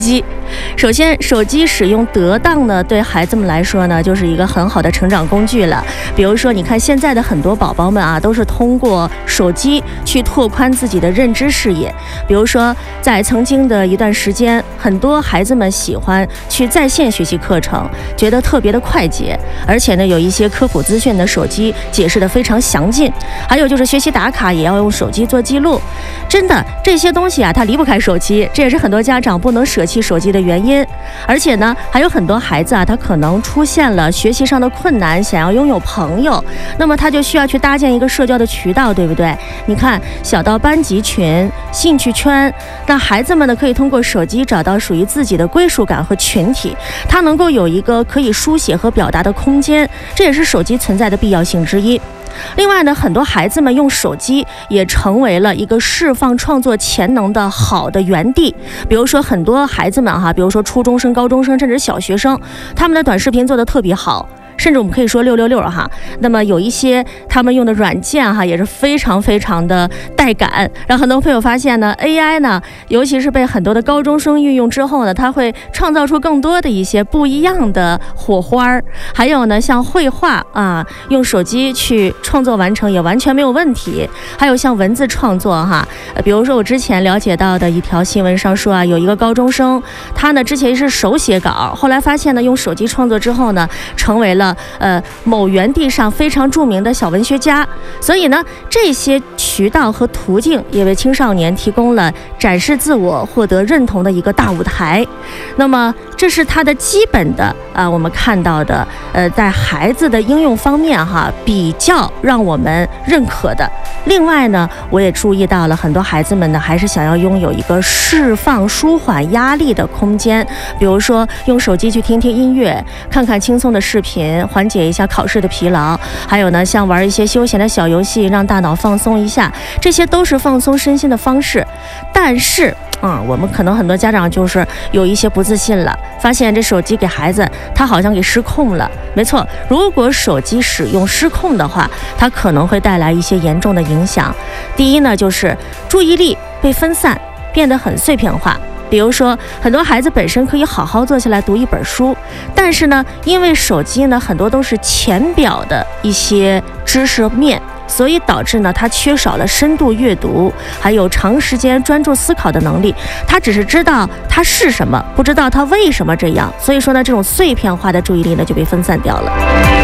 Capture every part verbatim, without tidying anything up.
机。首先，手机使用得当呢，对孩子们来说呢，就是一个很好的成长工具了。比如说，你看现在的很多宝宝们啊，都是通过手机去拓宽自己的认知视野。比如说，在曾经的一段时间，很多孩子们喜欢去在线学习课程，觉得特别的快捷，而且呢，有一些科普资讯的手机解释的非常详尽。还有就是学习打卡也要用手机做记录。真的，这些东西啊，它离不开手机，这也是很多家长不能舍弃手机的原因。而且呢，还有很多孩子啊，他可能出现了学习上的困难，想要拥有朋友，那么他就需要去搭建一个社交的渠道，对不对？你看，小到班级群、兴趣圈，那孩子们呢，可以通过手机找到属于自己的归属感和群体，他能够有一个可以书写和表达的空间，这也是手机存在的必要性之一。另外呢，很多孩子们用手机也成为了一个释放创作潜能的好的园地。比如说很多孩子们哈，比如说初中生、高中生，甚至小学生，他们的短视频做得特别好。甚至我们可以说六六六哈，那么有一些他们用的软件哈，也是非常非常的带感。让很多朋友发现呢 ，A I 呢，尤其是被很多的高中生运用之后呢，它会创造出更多的一些不一样的火花儿。还有呢，像绘画啊，用手机去创作完成也完全没有问题。还有像文字创作哈，呃，比如说我之前了解到的一条新闻上说啊，有一个高中生，他呢之前是手写稿，后来发现呢，用手机创作之后呢，成为了呃，某园地上非常著名的小文学家。所以呢，这些渠道和途径也为青少年提供了展示自我、获得认同的一个大舞台。那么，这是它的基本的啊、呃，我们看到的呃，在孩子的应用方面哈，比较让我们认可的。另外呢，我也注意到了很多孩子们呢，还是想要拥有一个释放、舒缓压力的空间，比如说用手机去听听音乐，看看轻松的视频，缓解一下考试的疲劳。还有呢，像玩一些休闲的小游戏，让大脑放松一下，这些都是放松身心的方式。但是啊、嗯，我们可能很多家长就是有一些不自信了，发现这手机给孩子他好像给失控了。没错，如果手机使用失控的话，它可能会带来一些严重的影响。第一呢，就是注意力被分散，变得很碎片化。比如说，很多孩子本身可以好好坐下来读一本书，但是呢，因为手机呢很多都是浅表的一些知识面，所以导致呢他缺少了深度阅读，还有长时间专注思考的能力。他只是知道它是什么，不知道它为什么这样。所以说呢，这种碎片化的注意力呢就被分散掉了。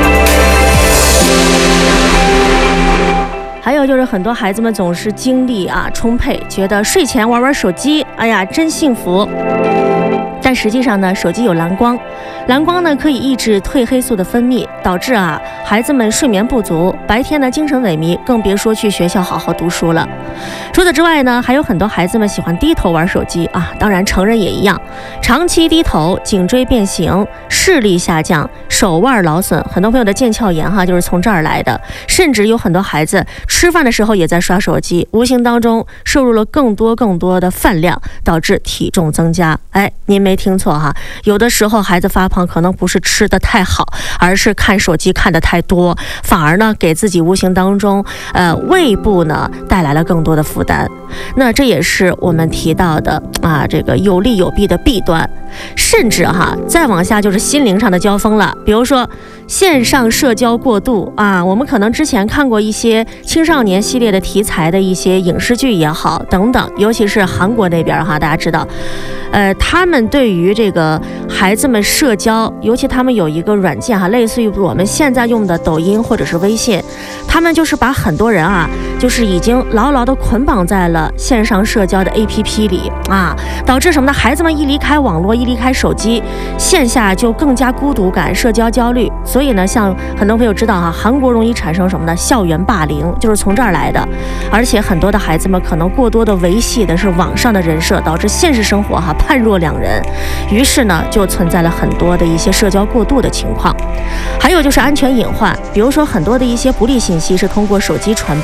还有就是很多孩子们总是精力啊充沛，觉得睡前玩玩手机，哎呀真幸福。但实际上呢，手机有蓝光，蓝光呢可以抑制褪黑素的分泌，导致啊孩子们睡眠不足，白天呢精神萎靡，更别说去学校好好读书了。除此之外呢，还有很多孩子们喜欢低头玩手机啊，当然成人也一样，长期低头，颈椎变形，视力下降，手腕劳损，很多朋友的腱鞘炎哈就是从这儿来的。甚至有很多孩子吃饭的时候也在刷手机，无形当中摄入了更多更多的饭量，导致体重增加。哎，您没听错哈，有的时候孩子发胖可能不是吃的太好，而是看手机看的太多，反而呢给自己无形当中呃胃部呢带来了更多的负担。那这也是我们提到的啊这个有利有弊的弊端。甚至哈再往下就是心灵上的交锋了，比如说线上社交过度啊，我们可能之前看过一些青少年系列的题材的一些影视剧也好等等，尤其是韩国那边哈，大家知道呃他们对于这个孩子们社交，尤其他们有一个软件哈，类似于我们现在用的抖音或者是微信，他们就是把很多人啊就是已经牢牢的捆绑在了线上社交的 A P P 里啊，导致什么呢？孩子们一离开网络，一离开手机，线下就更加孤独感、社交焦虑。所以呢，像很多朋友知道哈，韩国容易产生什么呢？校园霸凌就是从这儿来的。而且很多的孩子们可能过多的维系的是网上的人设，导致现实生活哈判若两人。于是呢，就存在了很多的一些社交过度的情况。还有就是安全隐患，比如说很多的一些不利信息是通过手机传导的，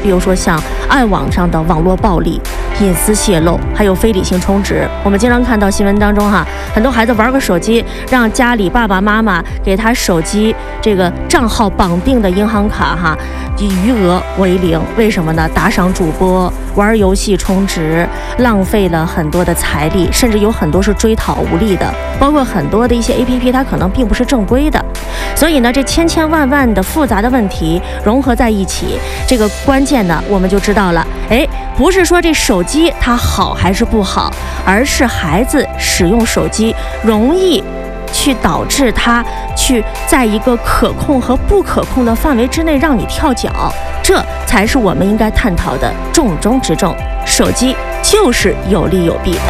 比如说像暗网上的网络暴力、隐私泄露，还有非理性充值。我们经常看到新闻当中哈，很多孩子玩个手机，让家里爸爸妈妈给他手机这个账号绑定的银行卡哈，余额为零。为什么呢？打赏主播、玩游戏充值，浪费了很多的财力，甚至有很多是追讨无力的。包括很多的一些 A P P， 它可能并不是正规的。所以呢，这千千万万的复杂的问题融合在一起，这个关键呢，我们就知道了。哎，不是说这手机它好还是不好，而是孩子使用手机容易去导致他去在一个可控和不可控的范围之内让你跳脚，这才是我们应该探讨的重中之重。手机就是有利有弊的。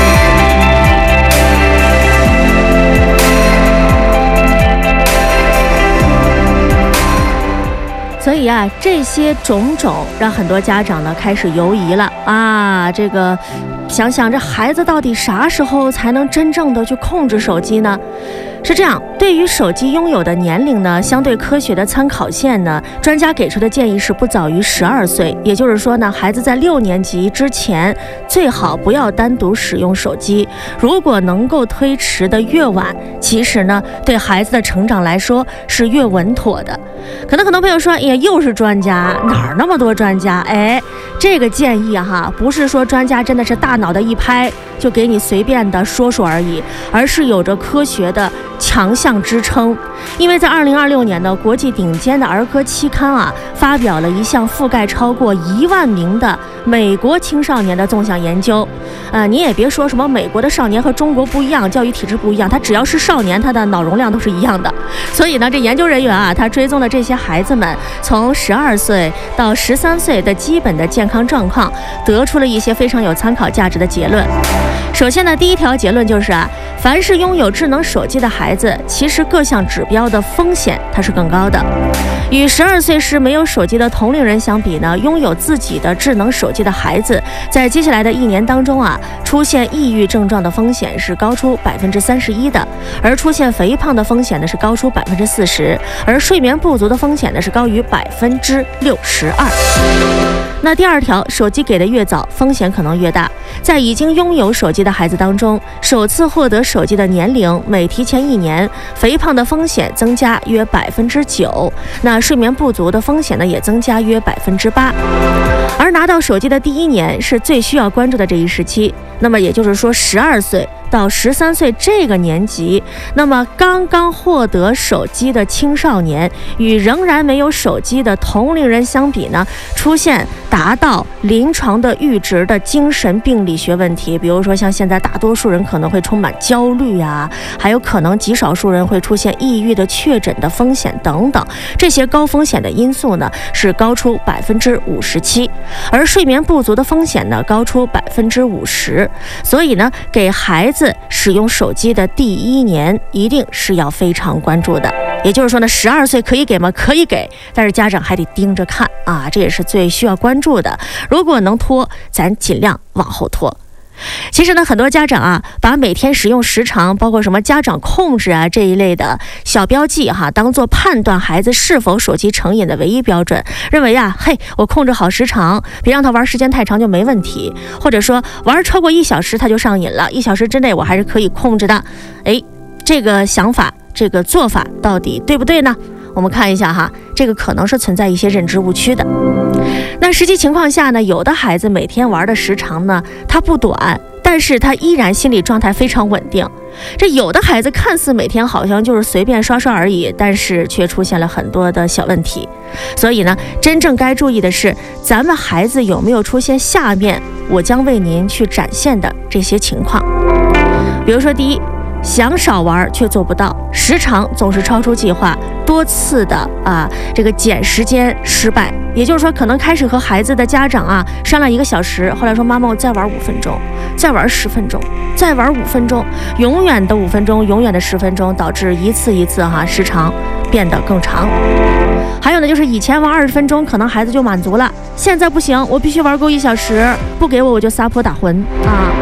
所以啊，这些种种让很多家长呢开始犹疑了啊，这个想想这孩子到底啥时候才能真正的去控制手机呢？是这样，对于手机拥有的年龄呢，相对科学的参考线呢，专家给出的建议是不早于十二岁，也就是说呢，孩子在六年级之前最好不要单独使用手机。如果能够推迟的越晚，其实呢，对孩子的成长来说是越稳妥的。可能很多朋友说，哎呀，又是专家，哪儿那么多专家？哎，这个建议哈，不是说专家真的是大脑的一拍就给你随便的说说而已，而是有着科学的强项支撑。因为在二零二六年呢，国际顶尖的儿科期刊啊，发表了一项覆盖超过一万名的美国青少年的纵向研究。呃，你也别说什么美国的少年和中国不一样，教育体制不一样，他只要是少年，他的脑容量都是一样的。所以呢，这研究人员啊，他追踪了这些孩子们从十二岁到十三岁的基本的健康状况，得出了一些非常有参考价值的结论。首先呢，第一条结论就是啊，凡是拥有智能手机的孩子，其实各项指标的风险它是更高的。与十二岁时没有手机的同龄人相比呢，拥有自己的智能手机的孩子，在接下来的一年当中啊，出现抑郁症状的风险是高出百分之三十一的，而出现肥胖的风险呢是高出百分之四十，而睡眠不足的风险呢是高于百分之六十二。那第二条，手机给的越早，风险可能越大。在已经拥有手机的孩子当中，首次获得手机的年龄每提前一年，肥胖的风险增加约百分之九，那睡眠不足的风险呢也增加约百分之八。而拿到手机的第一年是最需要关注的这一时期，那么也就是说，十二岁到十三岁这个年级，那么刚刚获得手机的青少年与仍然没有手机的同龄人相比呢，出现达到临床的阈值的精神病理学问题，比如说像现在大多数人可能会充满焦虑啊，还有可能极少数人会出现抑郁的确诊的风险等等，这些高风险的因素呢是高出百分之五十七，而睡眠不足的风险呢高出百分之五十。所以呢，给孩子使用手机的第一年一定是要非常关注的。也就是说呢，十二岁可以给吗？可以给，但是家长还得盯着看啊，这也是最需要关注的。如果能拖，咱尽量往后拖。其实呢，很多家长啊，把每天使用时长，包括什么家长控制啊这一类的小标记哈，当做判断孩子是否手机成瘾的唯一标准，认为啊，嘿，我控制好时长，别让他玩时间太长就没问题，或者说玩超过一小时他就上瘾了，一小时之内我还是可以控制的。哎，这个想法，这个做法到底对不对呢？我们看一下哈，这个可能是存在一些认知误区的。那实际情况下呢，有的孩子每天玩的时长呢，它不短，但是他依然心理状态非常稳定。这有的孩子看似每天好像就是随便刷刷而已，但是却出现了很多的小问题。所以呢，真正该注意的是，咱们孩子有没有出现下面我将为您去展现的这些情况。比如说，第一，想少玩却做不到，时长总是超出计划，多次的啊这个减时间失败。也就是说，可能开始和孩子的家长啊商量一个小时，后来说妈妈我再玩五分钟，再玩十分钟，再玩五分钟，永远的五分钟，永远的十分钟，导致一次一次哈、啊、时长变得更长。还有呢，就是以前玩二十分钟，可能孩子就满足了，现在不行，我必须玩够一小时，不给我我就撒泼打浑啊。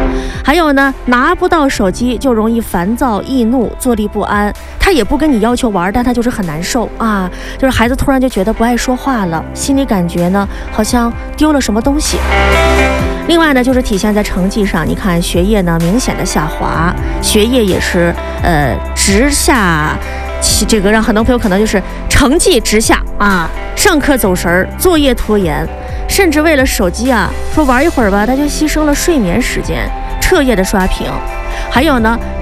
还有呢，拿不到手机就容易烦躁易怒，坐立不安。他也不跟你要求玩，但他就是很难受啊，就是孩子突然就觉得不爱说话了，心里感觉呢好像丢了什么东西。另外呢，就是体现在成绩上，你看学业呢明显的下滑，学业也是呃直下，这个让很多朋友可能就是成绩直下啊，上课走神儿，作业拖延，甚至为了手机啊说玩一会儿吧，他就牺牲了睡眠时间，彻夜的刷屏。还有呢，